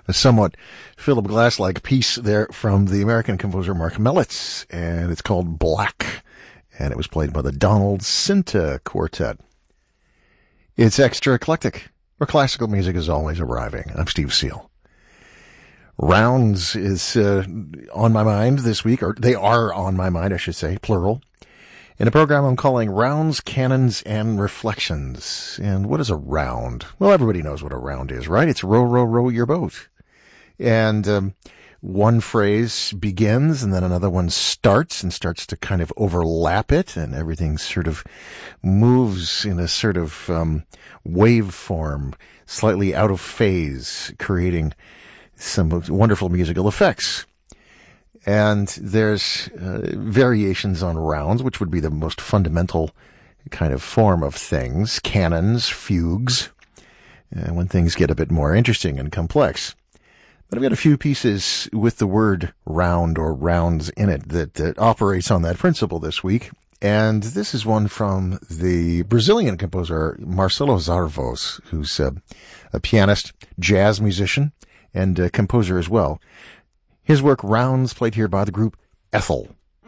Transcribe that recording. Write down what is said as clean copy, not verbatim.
A somewhat Philip Glass-like piece there from the American composer Mark Mellitz, and it's called Black, and it was played by the Donald Cinta Quartet. It's extra eclectic, where classical music is always arriving. I'm Steve Seal. Rounds is on my mind this week, or they are on my mind, I should say, plural, in a program I'm calling Rounds, Cannons, and Reflections. And what is a round? Well, everybody knows what a round is, right? It's row, row, row your boat. And one phrase begins, and then another one starts to kind of overlap it, and everything sort of moves in a sort of wave form, slightly out of phase, creating some wonderful musical effects. And there's variations on rounds, which would be the most fundamental kind of form of things. Cannons, fugues, when things get a bit more interesting and complex. But I've got a few pieces with the word round or rounds in it that operates on that principle this week. And this is one from the Brazilian composer Marcelo Zarvos, who's a pianist, jazz musician, and composer as well. His work, Rounds, played here by the group Ethel.